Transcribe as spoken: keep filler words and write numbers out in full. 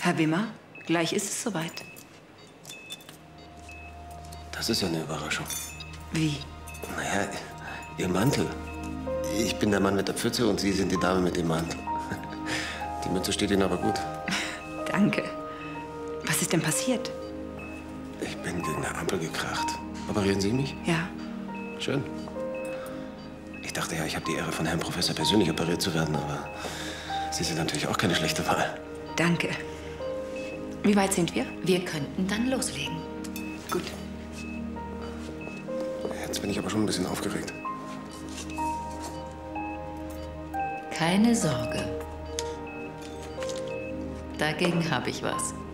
Herr Wimmer, gleich ist es soweit. Das ist ja eine Überraschung. Wie? Naja, Ihr Mantel. Ich bin der Mann mit der Pfütze und Sie sind die Dame mit dem Mantel. Die Mütze steht Ihnen aber gut. Danke. Was ist denn passiert? Ich bin gegen eine Ampel gekracht. Operieren Sie mich? Ja. Schön. Ich dachte ja, ich habe die Ehre, von Herrn Professor persönlich operiert zu werden, aber Sie sind natürlich auch keine schlechte Wahl. Danke. Wie weit sind wir? Wir könnten dann loslegen. Gut. Jetzt bin ich aber schon ein bisschen aufgeregt. Keine Sorge. Dagegen habe ich was.